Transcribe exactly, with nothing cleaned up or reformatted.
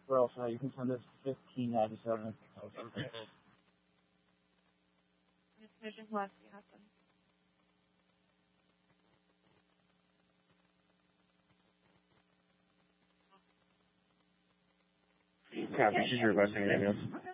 Well, so you can send us fifteen ninety-seven. Mission Plus, you have them. Copy. She's requesting an ambulance.